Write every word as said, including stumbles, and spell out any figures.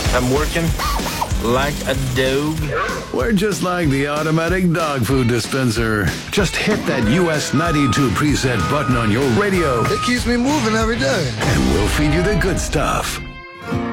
I'm working like a dog. We're just like the automatic dog food dispenser. Just hit that U S ninety-two preset button on your radio, It keeps me moving every day. and we'll feed you the good stuff.